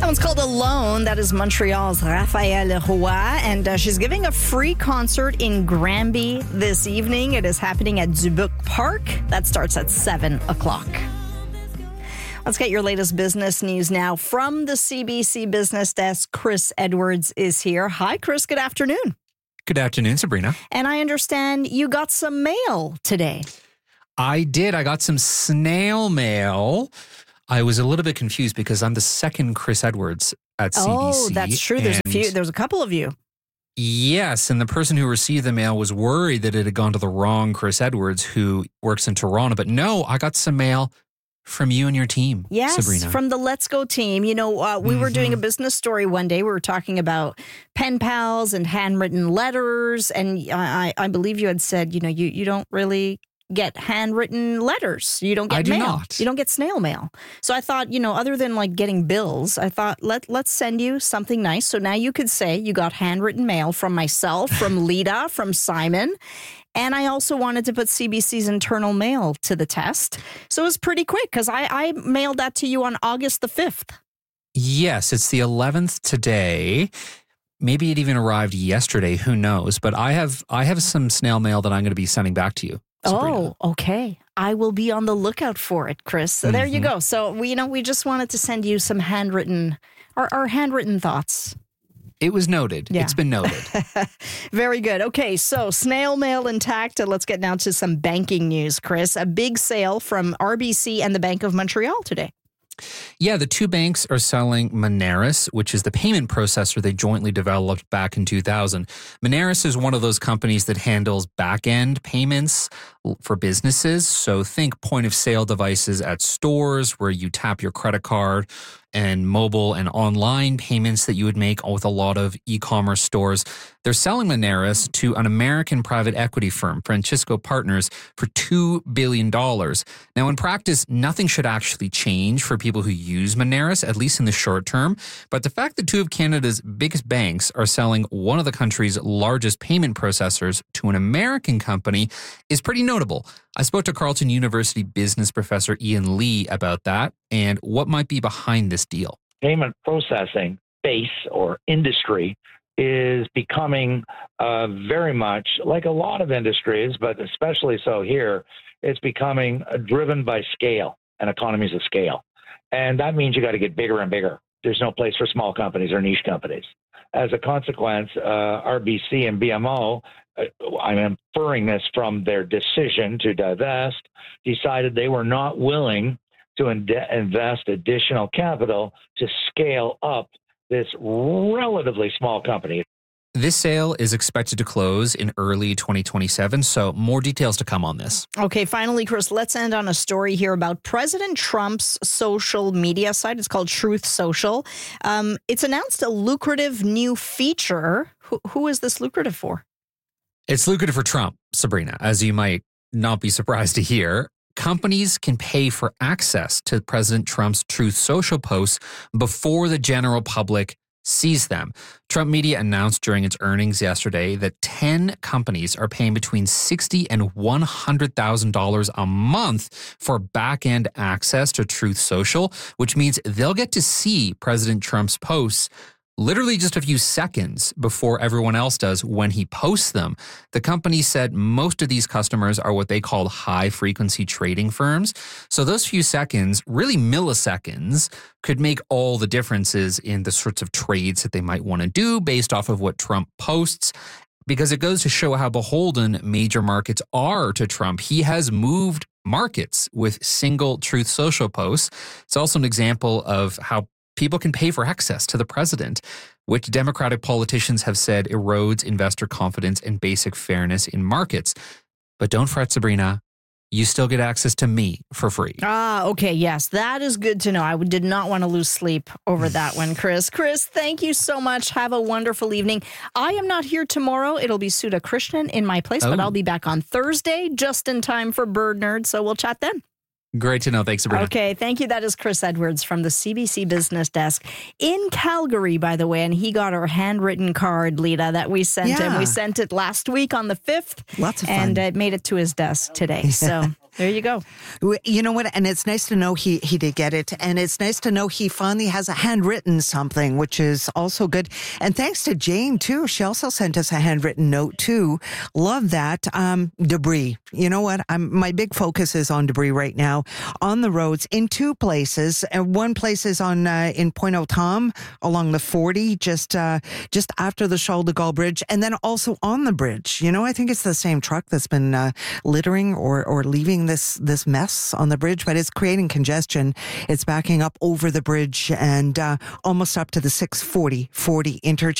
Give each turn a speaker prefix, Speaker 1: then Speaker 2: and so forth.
Speaker 1: One's called Alone. That is Montreal's Raphaël Roy. And she's giving a free concert in Granby this evening. It is happening at Dubuque Park. That starts at 7 o'clock. Let's get your latest business news now from the CBC Business Desk. Chris Edwards is here. Hi, Chris. Good afternoon.
Speaker 2: Good afternoon, Sabrina.
Speaker 1: And I understand you got some mail today.
Speaker 2: I did. I got some snail mail. I was a little bit confused because I'm the second Chris Edwards at CBC.
Speaker 1: Oh, that's true. There's a couple of you.
Speaker 2: Yes, and the person who received the mail was worried that it had gone to the wrong Chris Edwards, who works in Toronto. But no, I got some mail from you and your team,
Speaker 1: yes,
Speaker 2: Sabrina.
Speaker 1: From the Let's Go team. You know, we were doing a business story one day. We were talking about pen pals and handwritten letters. And I believe you had said, you know, you don't really get handwritten letters. You don't get mail.
Speaker 2: Not.
Speaker 1: You don't get snail mail. So I thought, you know, other than like getting bills, I thought let's send you something nice. So now you could say you got handwritten mail from myself, from Lita, from Simon. And I also wanted to put CBC's internal mail to the test. So it was pretty quick because I mailed that to you on August the 5th.
Speaker 2: Yes, it's the 11th today. Maybe it even arrived yesterday. Who knows? But I have some snail mail that I'm going to be sending back to you, Sabrina.
Speaker 1: Oh, okay. I will be on the lookout for it, Chris. So there you go. So we just wanted to send you some handwritten, our handwritten thoughts.
Speaker 2: It was noted. Yeah. It's been noted.
Speaker 1: Very good. Okay, so snail mail intact. Let's get now to some banking news, Chris. A big sale from RBC and the Bank of Montreal today.
Speaker 2: Yeah, the two banks are selling Moneris, which is the payment processor they jointly developed back in 2000. Moneris is one of those companies that handles back-end payments for businesses. So think point-of-sale devices at stores where you tap your credit card, and mobile and online payments that you would make with a lot of e-commerce stores. They're selling Moneris to an American private equity firm, Francisco Partners, for $2 billion. Now, in practice, nothing should actually change for people who use Moneris, at least in the short term. But the fact that two of Canada's biggest banks are selling one of the country's largest payment processors to an American company is pretty notable. I spoke to Carleton University business professor Ian Lee about that and what might be behind this deal.
Speaker 3: Payment processing base or industry is becoming very much like a lot of industries, but especially so here, it's becoming driven by scale and economies of scale. And that means you got to get bigger and bigger. There's no place for small companies or niche companies. As a consequence, RBC and BMO, I'm inferring this from their decision to divest, decided they were not willing to invest additional capital to scale up this relatively small company.
Speaker 2: This sale is expected to close in early 2027, so more details to come on this.
Speaker 1: Okay, finally, Chris, let's end on a story here about President Trump's social media site. It's called Truth Social. It's announced a lucrative new feature. Who is this lucrative for?
Speaker 2: It's lucrative for Trump, Sabrina, as you might not be surprised to hear. Companies can pay for access to President Trump's Truth Social posts before the general public sees them. Trump Media announced during its earnings yesterday that 10 companies are paying between $60,000 and $100,000 a month for back-end access to Truth Social, which means they'll get to see President Trump's posts literally just a few seconds before everyone else does when he posts them. The company said most of these customers are what they call high-frequency trading firms. So those few seconds, really milliseconds, could make all the differences in the sorts of trades that they might want to do based off of what Trump posts. Because it goes to show how beholden major markets are to Trump. He has moved markets with single Truth Social posts. It's also an example of how people can pay for access to the president, which Democratic politicians have said erodes investor confidence and basic fairness in markets. But don't fret, Sabrina. You still get access to me for free.
Speaker 1: Okay. Yes, that is good to know. I did not want to lose sleep over that one, Chris. Chris, thank you so much. Have a wonderful evening. I am not here tomorrow. It'll be Sudha Krishnan in my place, but I'll be back on Thursday just in time for Bird Nerd. So we'll chat then.
Speaker 2: Great to know. Thanks, Sabrina.
Speaker 1: Okay, thank you. That is Chris Edwards from the CBC Business Desk in Calgary, by the way, and he got our handwritten card, Lita, that we sent him. We sent it last week on the 5th.
Speaker 4: Lots of fun.
Speaker 1: And it made it to his desk today. So There you go.
Speaker 4: You know what? And it's nice to know he did get it. And it's nice to know he finally has a handwritten something, which is also good. And thanks to Jane, too. She also sent us a handwritten note, too. Love that. Debris. You know what? My big focus is on debris right now on the roads in two places. And one place is in Pointe-aux-Trembles along the 40, just after the Charles de Gaulle Bridge, and then also on the bridge. You know, I think it's the same truck that's been littering or leaving this mess on the bridge, but it's creating congestion. It's backing up over the bridge and almost up to the 640 interchange.